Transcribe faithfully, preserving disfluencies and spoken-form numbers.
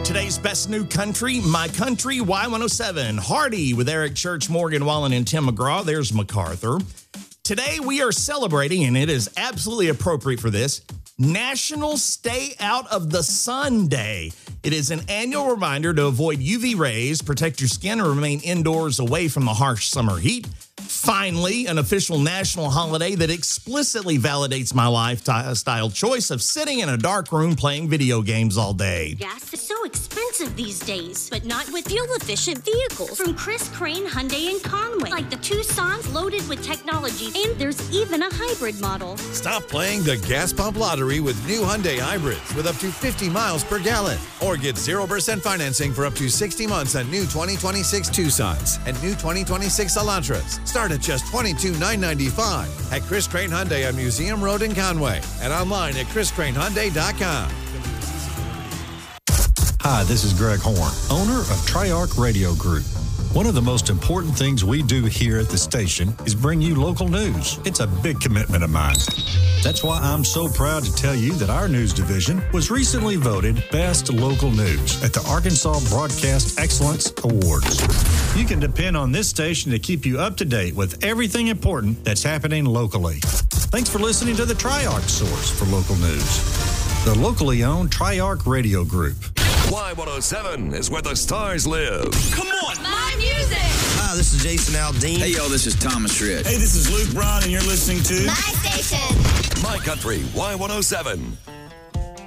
Today's best new country, My Country, Y one oh seven. Hardy with Eric Church, Morgan Wallen, and Tim McGraw. There's MacArthur. Today we are celebrating, and it is absolutely appropriate for this, National Stay Out of the Sun Day. It is an annual reminder to avoid U V rays, protect your skin, and remain indoors away from the harsh summer heat. Finally, an official national holiday that explicitly validates my lifestyle choice of sitting in a dark room playing video games all day. Gas is so expensive these days, but not with fuel-efficient vehicles from Chris Crane Hyundai in Conway, like the Tucson's loaded with technology, and there's even a hybrid model. Stop playing the gas pump lottery with new Hyundai hybrids with up to fifty miles per gallon, or get zero percent financing for up to sixty months on new twenty twenty-six Tucsons and new twenty twenty-six Elantras. Start at just twenty-two thousand nine hundred ninety-five dollars at Chris Crane Hyundai on Museum Road in Conway and online at chris crane hyundai dot com. Hi, this is Greg Horn, owner of Triarch Radio Group. One of the most important things we do here at the station is bring you local news. It's a big commitment of mine. That's why I'm so proud to tell you that our news division was recently voted Best Local News at the Arkansas Broadcast Excellence Awards. You can depend on this station to keep you up to date with everything important that's happening locally. Thanks for listening to the Triarch source for local news. The locally owned Triarch Radio Group. Y one oh seven is where the stars live. Come on! My music! Hi, this is Jason Aldean. Hey, yo, this is Thomas Rhett. Hey, this is Luke Brown, and you're listening to My station! My Country, Y one oh seven.